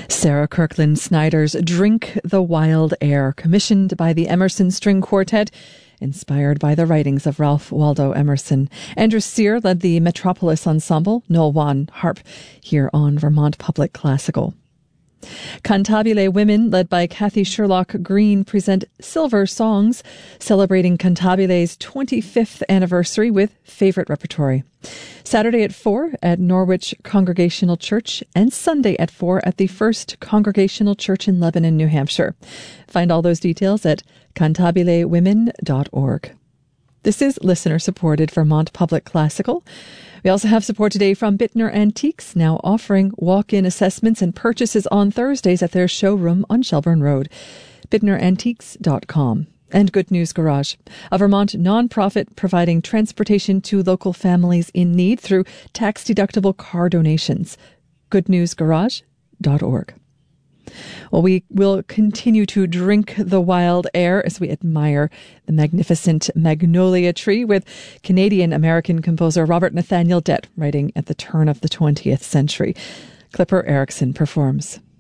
Sarah Kirkland Snyder's Drink the Wild Air, commissioned by the Emerson String Quartet, inspired by the writings of Ralph Waldo Emerson. Andrew Sear led the Metropolis Ensemble, Noel Wan harp, here on Vermont Public Classical. Cantabile Women, led by Kathy Sherlock Green, present Silver Songs, celebrating Cantabile's 25th anniversary with favorite repertory. Saturday at 4 at Norwich Congregational Church and Sunday at 4 at the First Congregational Church in Lebanon, New Hampshire. Find all those details at cantabilewomen.org. This is listener-supported Vermont Public Classical. We also have support today from Bittner Antiques, now offering walk-in assessments and purchases on Thursdays at their showroom on Shelburne Road. BittnerAntiques.com. And Good News Garage, a Vermont nonprofit providing transportation to local families in need through tax-deductible car donations. GoodNewsGarage.org. Well, we will continue to drink the wild air as we admire the magnificent magnolia tree with Canadian-American composer Robert Nathaniel Dett, writing at the turn of the 20th century. Clipper Erickson performs.